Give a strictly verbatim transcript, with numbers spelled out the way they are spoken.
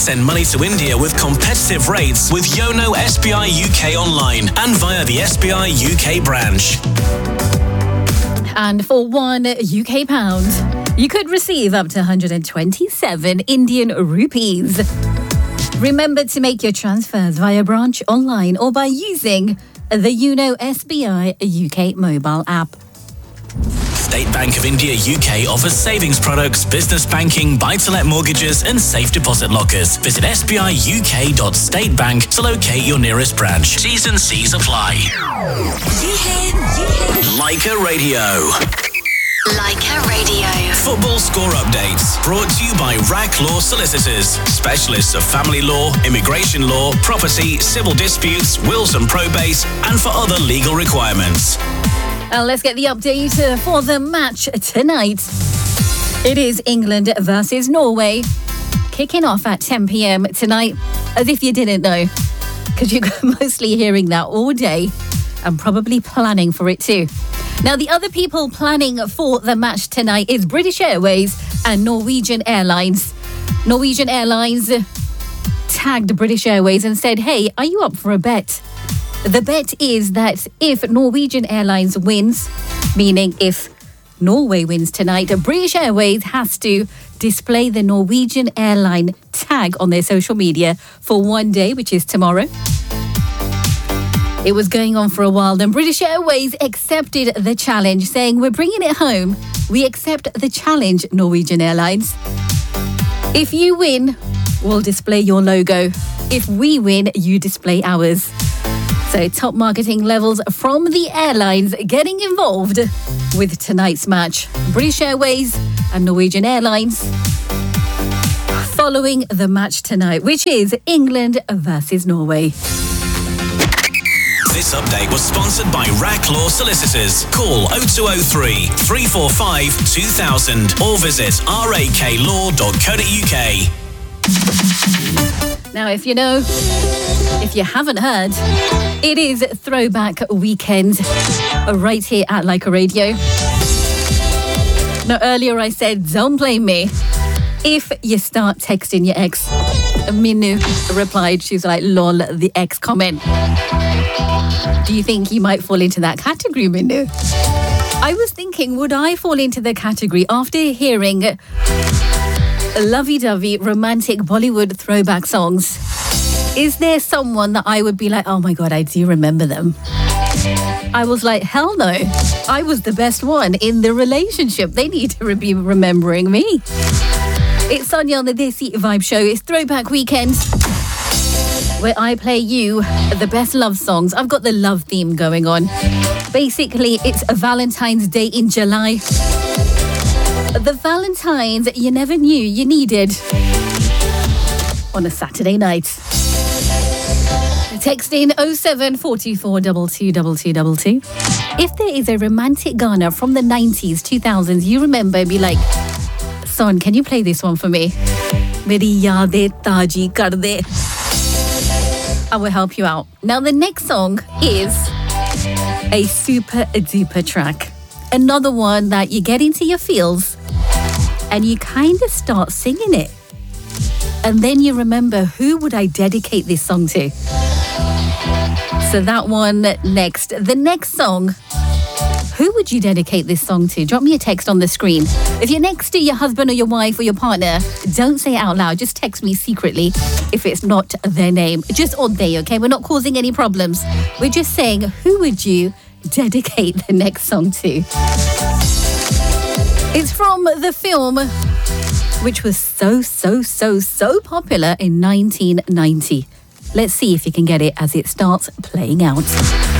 send money to India with competitive rates with Yono S B I U K online and via the S B I U K branch. And for one U K pound, you could receive up to one hundred twenty-seven Indian rupees. Remember to make your transfers via branch, online, or by using the Yono S B I U K mobile app. State Bank of India U K offers savings products, business banking, buy-to-let mortgages and safe deposit lockers. Visit s b i u k dot state bank to locate your nearest branch. T's and C's apply. Leica Radio. Leica Radio. Football score updates brought to you by R A C Law Solicitors, specialists of family law, immigration law, property, civil disputes, wills and probate, and for other legal requirements. And let's get the update for the match tonight. It is England versus Norway, kicking off at ten p.m. tonight, as if you didn't know, because you're mostly hearing that all day and probably planning for it too. Now, the other people planning for the match tonight is British Airways and Norwegian Airlines. Norwegian Airlines tagged British Airways and said, hey, are you up for a bet? The bet is that if Norwegian Airlines wins, meaning if Norway wins tonight, British Airways has to display the Norwegian airline tag on their social media for one day, which is tomorrow. It was going on for a while. Then British Airways accepted the challenge, saying, we're bringing it home. We accept the challenge, Norwegian Airlines. If you win, we'll display your logo. If we win, you display ours. So top marketing levels from the airlines getting involved with tonight's match. British Airways and Norwegian Airlines following the match tonight, which is England versus Norway. This update was sponsored by R A C Law Solicitors. Call oh two oh three, three four five, two thousand or visit r a k law dot co dot u k. Now, if you know, if you haven't heard, it is Throwback Weekend right here at Leica Radio. Now, earlier I said, don't blame me if you start texting your ex. Minu replied, she's like, lol, the ex comment. Do you think you might fall into that category, Minu? I was thinking, would I fall into the category after hearing lovey-dovey romantic Bollywood throwback songs? Is there someone that I would be like, oh my God, I do remember them? I was like, hell no. I was the best one in the relationship. They need to be remembering me. It's Sonia on the Desi Vibe Show. It's Throwback Weekend, where I play you the best love songs. I've got the love theme going on. Basically, it's a Valentine's Day in July. The Valentines you never knew you needed on a Saturday night. Text in oh seven four two four two two two two two two. If there is a romantic Ghana from the nineties, two thousands, you remember, be like, son, can you play this one for me? Meri yaade taji kar de. I will help you out. Now, the next song is a super duper track. Another one that you get into your feels and you kind of start singing it. And then you remember, who would I dedicate this song to? So that one next. The next song, who would you dedicate this song to? Drop me a text on the screen. If you're next to your husband or your wife or your partner, don't say it out loud. Just text me secretly if it's not their name. Just or they, okay? We're not causing any problems. We're just saying, who would you dedicate the next song to? It's from the film, which was so, so, so, so popular in nineteen ninety. Let's see if you can get it as it starts playing out.